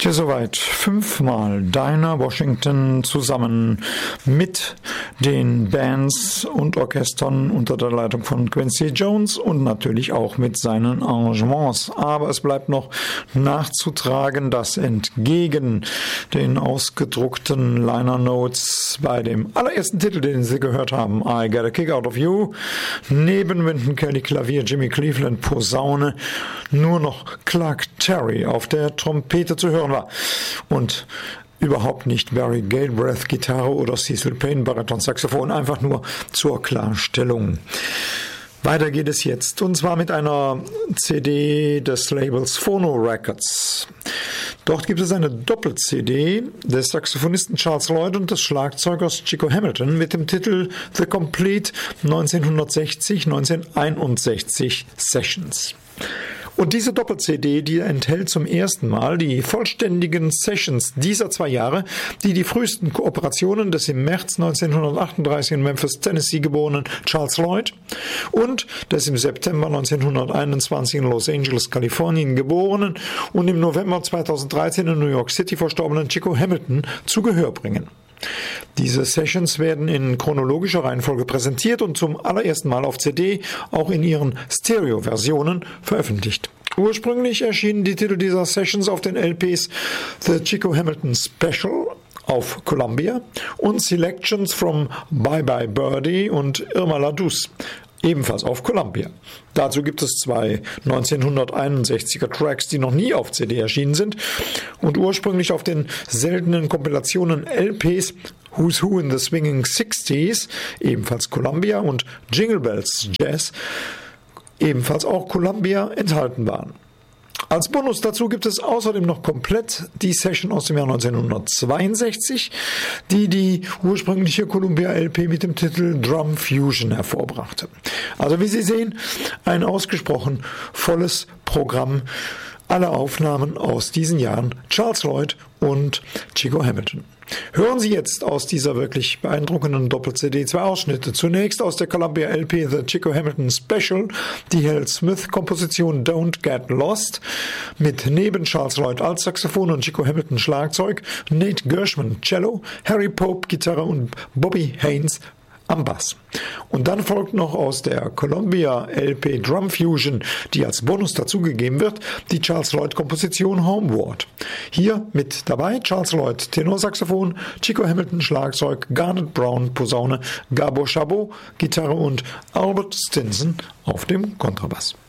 Ja, soweit 5-mal Dinah Washington zusammen mit den Bands und Orchestern unter der Leitung von Quincy Jones und natürlich auch mit seinen Arrangements. Aber es bleibt noch nachzutragen, dass entgegen den ausgedruckten Liner Notes bei dem allerersten Titel, den Sie gehört haben, I Get a Kick Out of You, neben Wynton Kelly Klavier, Jimmy Cleveland Posaune, nur noch Clark Terry auf der Trompete zu hören war und überhaupt nicht Barry Galbraith Gitarre oder Cecil Payne Bariton Saxophon, einfach nur zur Klarstellung. Weiter geht es jetzt, und zwar mit einer CD des Labels Phono Records. Dort gibt es eine Doppel-CD des Saxophonisten Charles Lloyd und des Schlagzeugers Chico Hamilton mit dem Titel The Complete 1960-1961 Sessions. Und diese Doppel-CD, die enthält zum ersten Mal die vollständigen Sessions dieser 2 Jahre, die frühesten Kooperationen des im März 1938 in Memphis, Tennessee geborenen Charles Lloyd und des im September 1921 in Los Angeles, Kalifornien geborenen und im November 2013 in New York City verstorbenen Chico Hamilton zu Gehör bringen. Diese Sessions werden in chronologischer Reihenfolge präsentiert und zum allerersten Mal auf CD, auch in ihren Stereo-Versionen, veröffentlicht. Ursprünglich erschienen die Titel dieser Sessions auf den LPs The Chico Hamilton Special auf Columbia und Selections from Bye Bye Birdie und Irma la Douce, ebenfalls auf Columbia. Dazu gibt es 2 1961er Tracks, die noch nie auf CD erschienen sind und ursprünglich auf den seltenen Kompilationen LPs Who's Who in the Swinging Sixties, ebenfalls Columbia, und Jingle Bells Jazz, ebenfalls auch Columbia, enthalten waren. Als Bonus dazu gibt es außerdem noch komplett die Session aus dem Jahr 1962, die ursprüngliche Columbia LP mit dem Titel Drum Fusion hervorbrachte. Also wie Sie sehen, ein ausgesprochen volles Programm, alle Aufnahmen aus diesen Jahren, Charles Lloyd und Chico Hamilton. Hören Sie jetzt aus dieser wirklich beeindruckenden Doppel-CD 2 Ausschnitte. Zunächst aus der Columbia LP The Chico Hamilton Special, die Hal Smith-Komposition Don't Get Lost, mit neben Charles Lloyd Altsaxophon und Chico Hamilton Schlagzeug, Nate Gershman Cello, Harry Pope Gitarre und Bobby Haynes am Bass. Und dann folgt noch aus der Columbia LP Drum Fusion, die als Bonus dazugegeben wird, die Charles Lloyd Komposition Homeward. Hier mit dabei Charles Lloyd Tenorsaxophon, Chico Hamilton Schlagzeug, Garnet Brown Posaune, Gabor Chabot Gitarre und Albert Stinson auf dem Kontrabass.